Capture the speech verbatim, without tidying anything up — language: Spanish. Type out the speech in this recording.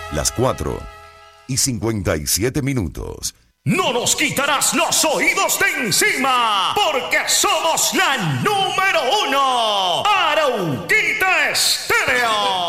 Las cuatro y cincuenta y siete minutos. No nos quitarás los oídos de encima, porque somos la número